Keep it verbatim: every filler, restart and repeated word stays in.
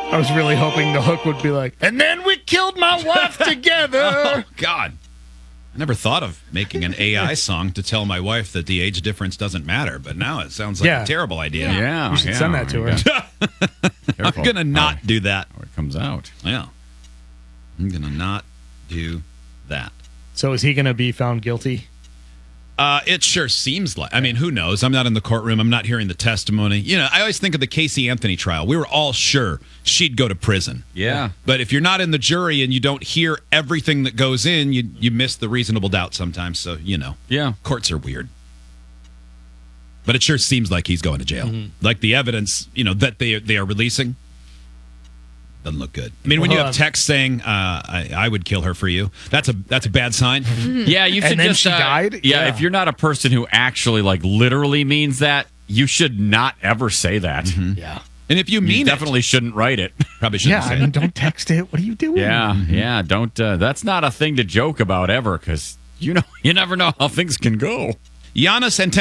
I was really hoping the hook would be like, and then we killed my wife together. Oh, God. I never thought of making an A I song to tell my wife that the age difference doesn't matter, but now it sounds like Yeah. a terrible idea. Yeah, You should yeah, send that to her. I'm going to not do that. How it comes out. Yeah. I'm going to not do that. So is he going to be found guilty? Uh, it sure seems like. I mean, who knows? I'm not in the courtroom. I'm not hearing the testimony. You know, I always think of the Casey Anthony trial. We were all sure she'd go to prison. Yeah. But if you're not in the jury and you don't hear everything that goes in, you you miss the reasonable doubt sometimes. So, you know, Yeah. courts are weird. But it sure seems like he's going to jail. Mm-hmm. Like the evidence, you know, that they they are releasing doesn't look good. I mean, when you Well, have um, text saying, uh, I, I would kill her for you, that's a that's a bad sign. Yeah, you should And then just. she uh, died? Yeah, Yeah. if you're not a person who actually, like, literally means that, you should not ever say that. Yeah. And if you You mean definitely shouldn't write it. it, probably shouldn't Yeah, say I mean, it. don't text it. What are you doing? Yeah, yeah. Don't. Uh, that's not a thing to joke about ever, because you know you never know how things can go. Giannis and